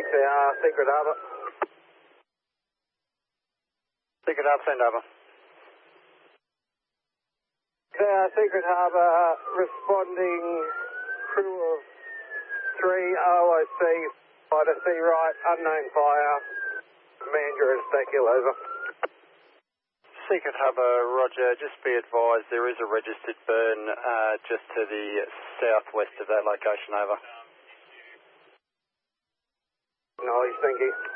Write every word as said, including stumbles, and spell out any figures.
uh, Secret Harbour. Secret Harbour, send over. Uh, Secret Harbour, responding crew of three O O C, fighter C right, unknown fire, Mandra and Stackhill, over. Secret Harbour, roger. Just be advised there is a registered burn uh, just to the southwest of that location, over. Nice, thank you.